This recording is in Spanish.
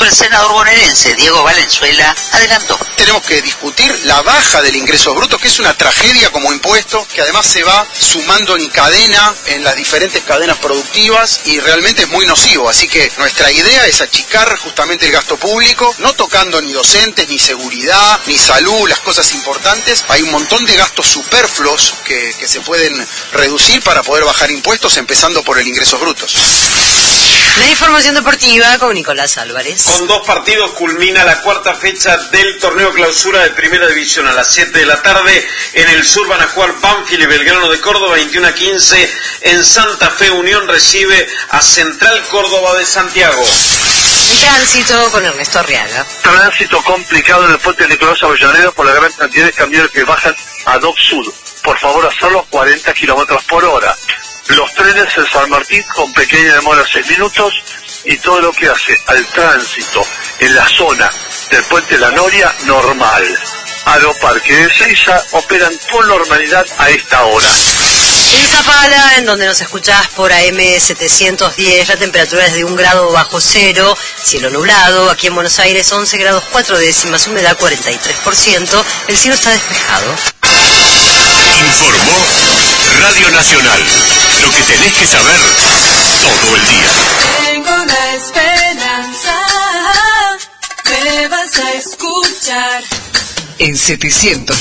el senador bonaerense Diego Valenzuela adelantó. Tenemos que discutir la baja del ingreso bruto, que es una tragedia como impuesto, que además se va sumando en cadena, en las diferentes cadenas productivas, y realmente es muy nocivo. Así que nuestra idea es achicar justamente el gasto público, no tocando ni docentes, ni seguridad, ni salud, las cosas importantes. Hay un montón de gastos superfluos que se pueden reducir para poder bajar impuestos, empezando por el ingresos brutos. La información deportiva con Nicolás Álvarez. Con 2 partidos culmina la 4ª fecha del torneo clausura de Primera División. A las 7 de la tarde en el sur van a jugar Banfield y Belgrano de Córdoba. 21:15 en Santa Fe. Unión recibe a Central Córdoba de Santiago. El tránsito con Ernesto Arriaga. Tránsito complicado en el puente Nicolás Avellaneda por la gran cantidad de camiones que bajan a Dock Sud. Por favor, hacerlo a 40 kilómetros por hora. Los trenes en San Martín con pequeña demora 6 minutos, y todo lo que hace al tránsito en la zona del puente La Noria, normal. Aeroparque de Ezeiza operan con normalidad a esta hora. En Zapala, en donde nos escuchás por AM 710, la temperatura es de 1 grado bajo cero, cielo nublado. Aquí en Buenos Aires 11 grados 4 décimas, humedad 43%, el cielo está despejado. Informó Radio Nacional. Lo que tenés que saber todo el día. Tengo la esperanza, me vas a escuchar. En 700